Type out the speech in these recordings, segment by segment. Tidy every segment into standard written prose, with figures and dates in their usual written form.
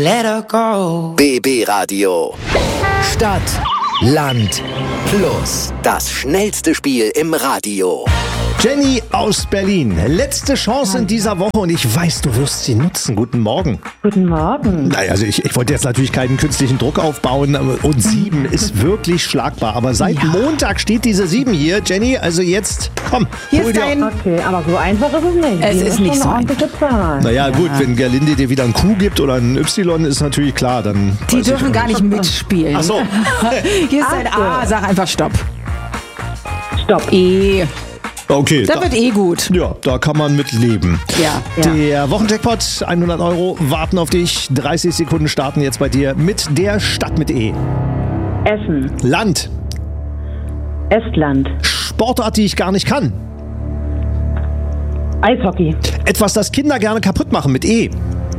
Let her go. BB Radio. Stadt, Land, Plus. Das schnellste Spiel im Radio. Jenny aus Berlin. Letzte Chance in dieser Woche und ich weiß, du wirst sie nutzen. Guten Morgen. Guten Morgen. Naja, also ich wollte jetzt natürlich keinen künstlichen Druck aufbauen und 7 ist wirklich schlagbar. Aber seit Montag steht diese 7 hier. Jenny, also jetzt, komm, Hier hol ist dir... dein... Okay, aber so einfach ist es nicht. Es ist nicht so eine ordentliche Zahl. Naja, gut, wenn Gerlinde dir wieder ein Q gibt oder ein Y, ist natürlich klar, dann... Die weiß ich dürfen auch gar nicht mitspielen. Ach so. Hier ist ein A, sag einfach Stopp. Stopp. E. Okay. Da wird gut. Ja, da kann man mit leben. Ja. Der Wochenjackpot, 100 Euro, warten auf dich. 30 Sekunden starten jetzt bei dir mit der Stadt mit E. Essen. Land. Estland. Sportart, die ich gar nicht kann. Eishockey. Etwas, das Kinder gerne kaputt machen mit E.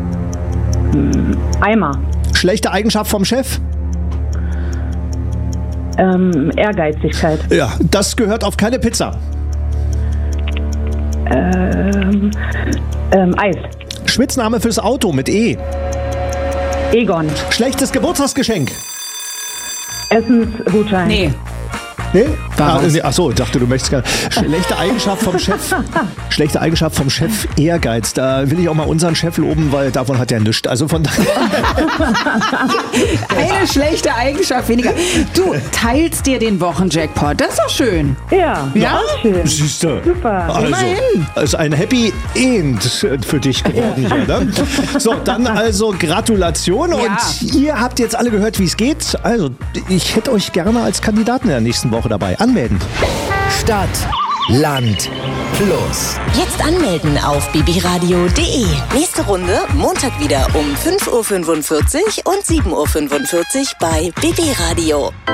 Eimer. Schlechte Eigenschaft vom Chef. Ehrgeizigkeit. Ja, das gehört auf keine Pizza. Eis. Spitzname fürs Auto mit E. Egon. Schlechtes Geburtstagsgeschenk. Essensgutschein. Nee. Nee? Was? Achso, ich dachte, du möchtest gerne. Schlechte Eigenschaft vom Chef. Schlechte Eigenschaft vom Chef, Ehrgeiz. Da will ich auch mal unseren Chef loben, weil davon hat er nichts. Also von daher. Eine schlechte Eigenschaft weniger. Du teilst dir den Wochenjackpot. Das ist doch schön. Ja. Ja? Schön. Siehst du. Super. Also, Immerhin. ist ein Happy End für dich geworden hier, ne? So, dann also Gratulation. Ja. Und ihr habt jetzt alle gehört, wie es geht. Also, ich hätte euch gerne als Kandidaten in der nächsten Woche dabei. Anmelden. Stadt, Land, Plus. Jetzt anmelden auf bbradio.de. Nächste Runde Montag wieder um 5.45 Uhr und 7.45 Uhr bei BB Radio.